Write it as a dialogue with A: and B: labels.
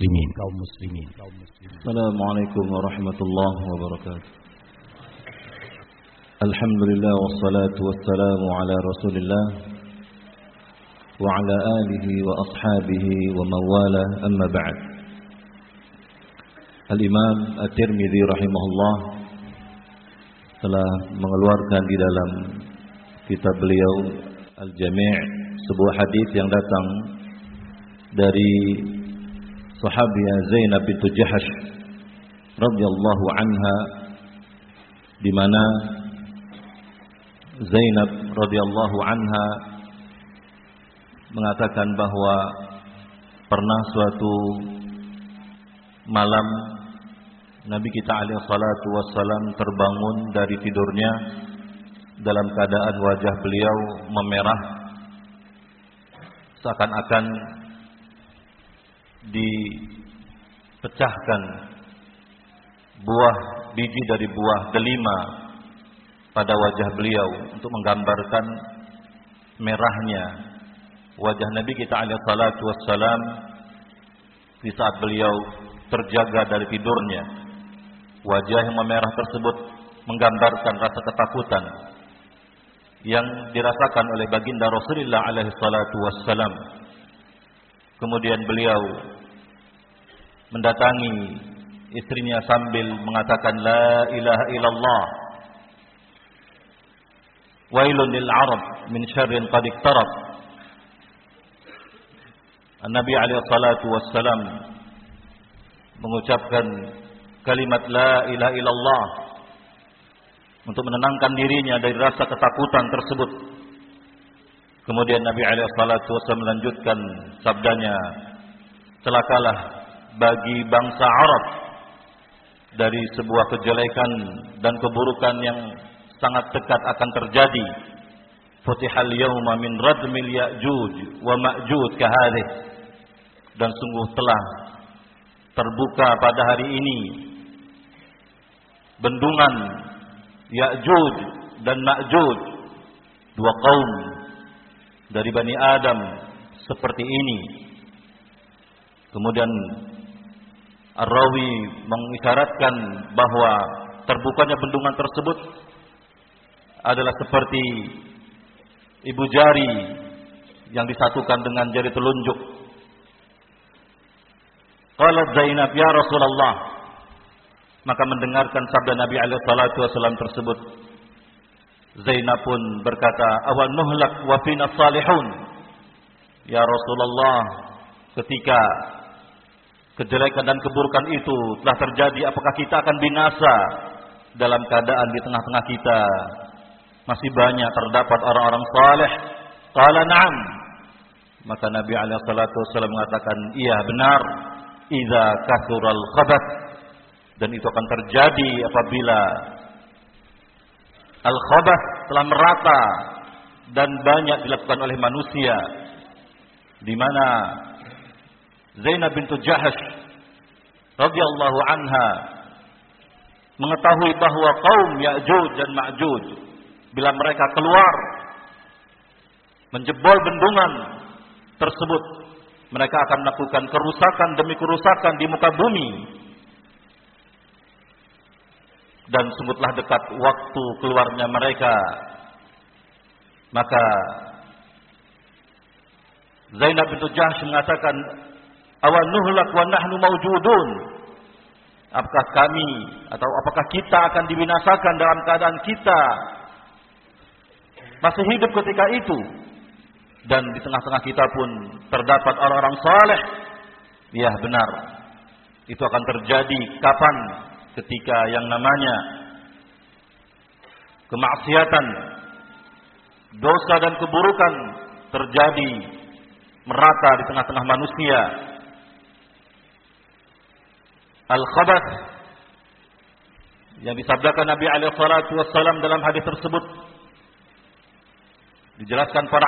A: muslimin. Assalamualaikum warahmatullahi wabarakatuh. Alhamdulillah wassalatu wassalamu ala Rasulillah wa ala alihi wa ashabihi wa mawala, amma ba'd. Al-Imam At-Tirmidzi rahimahullah telah mengeluarkan di dalam kitab beliau Al-Jami' sebuah hadis yang datang dari sahabiah Zainab bintu Jahash radhiyallahu anha, di mana Zainab radhiyallahu anha mengatakan bahwa pernah suatu malam Nabi kita alaihi salatu wassalam terbangun dari tidurnya dalam keadaan wajah beliau memerah, seakan-akan dipecahkan buah biji dari buah delima pada wajah beliau untuk menggambarkan merahnya wajah Nabi kita alaihi salatu wassalam di saat beliau terjaga dari tidurnya. Wajah yang memerah tersebut menggambarkan rasa ketakutan yang dirasakan oleh baginda Rasulullah alaihi salatu wassalam. Kemudian beliau mendatangi istrinya sambil mengatakan la ilaha illallah, wailun lil arab min syarrin qad iqtarab. Nabi alaihi salatu wassalam mengucapkan kalimat la ilaha illallah untuk menenangkan dirinya dari rasa ketakutan tersebut. Kemudian Nabi alaihi salatu wasallam melanjutkan sabdanya, celakalah bagi bangsa Arab dari sebuah kejelekan dan keburukan yang sangat dekat akan terjadi. Futihal yauma min radmil ya'juj wa ma'juj kahadih. Dan sungguh telah terbuka pada hari ini bendungan Ya'juj dan Ma'juj, dua kaum dari Bani Adam seperti ini. Kemudian Ar-Rawi mengisyaratkan bahwa terbukanya bendungan tersebut adalah seperti ibu jari yang disatukan dengan jari telunjuk. Qalat Zainab, ya Rasulullah. Maka mendengarkan sabda Nabi alaihi salatu wasallam tersebut, Zainab pun berkata, awan nuhlak wa fina salihun. Ya Rasulullah, ketika kejelekan dan keburukan itu telah terjadi, apakah kita akan binasa dalam keadaan di tengah-tengah kita masih banyak terdapat orang-orang saleh? Qala na'am. Maka Nabi alaihi salatu wasallam mengatakan, iya benar, idza kathural khabath. Dan itu akan terjadi apabila al-khabath telah merata dan banyak dilakukan oleh manusia, di mana Zainab bintu Jahash radhiyallahu anha mengetahui bahwa kaum Ya'juj dan Ma'juj bila mereka keluar menjebol bendungan tersebut, mereka akan melakukan kerusakan demi kerusakan di muka bumi. Dan sungguhlah dekat waktu keluarnya mereka. Maka Zainab bintu Jahsh mengatakan, awan nuhlak wa nahnu mawjudun. Apakah kami atau apakah kita akan dibinasakan dalam keadaan kita masih hidup ketika itu? Dan di tengah-tengah kita pun terdapat orang-orang saleh. Ya benar, itu akan terjadi kapan? Ketika yang namanya kemaksiatan, dosa dan keburukan terjadi merata di tengah-tengah manusia. Al-khabath yang disabdakan Nabi alaihi salatu wassalam dalam hadis tersebut, dijelaskan para